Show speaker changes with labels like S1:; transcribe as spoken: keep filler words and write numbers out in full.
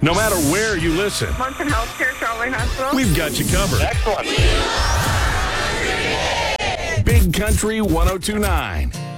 S1: No matter where you listen,
S2: Munson Healthcare, Charlotte Hospital.
S1: we've got you covered.
S3: Excellent.
S1: Big Country ten twenty-nine.